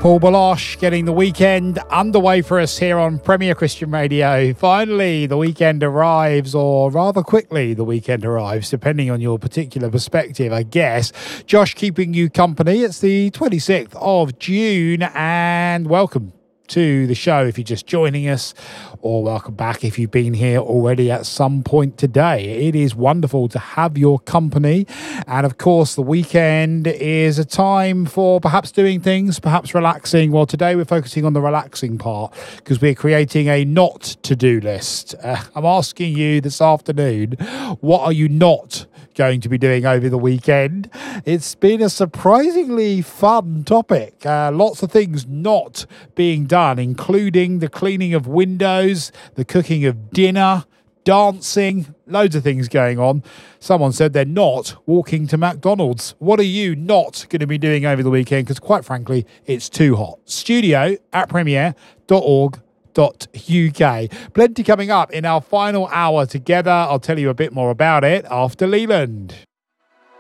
Paul Baloche getting the weekend underway for us here on Premier Christian Radio. Finally, the weekend arrives, or rather quickly the weekend arrives, depending on your particular perspective, I guess. Josh keeping you company. It's the 26th of June, and welcome to the show if you're just joining us, or welcome back if you've been here already at some point today. It is wonderful to have your company, and of course the weekend is a time for perhaps doing things, perhaps relaxing. Well, today we're focusing on the relaxing part because we're creating a not to-do list. I'm asking you this afternoon, what are you not going to be doing over the weekend? It's been a surprisingly fun topic. Lots of things not being done, including the cleaning of windows, the cooking of dinner, dancing, loads of things going on. Someone said they're not walking to McDonald's. What are you not going to be doing over the weekend? Because quite frankly, it's too hot. studio@premier.org.uk. Plenty coming up in our final hour together. I'll tell you a bit more about it after Leland.